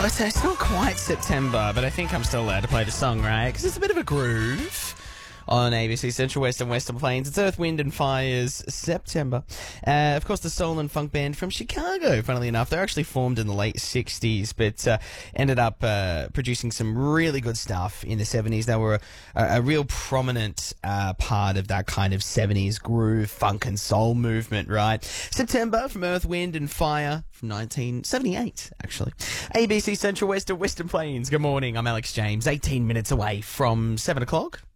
Well, it's not quite September, but I think I'm still allowed to play the song, right? Because it's a bit of a groove on ABC Central West and Western Plains. It's Earth, Wind and Fire's September. Of course, the soul and funk band from Chicago, funnily enough. They're actually formed in the late 60s, but ended up producing some really good stuff in the 70s. They were a real prominent part of that kind of 70s groove, funk and soul movement, right? September from Earth, Wind and Fire from 1978, actually. ABC Central West and Western Plains. Good morning, I'm Alex James. 18 minutes away from 7 o'clock.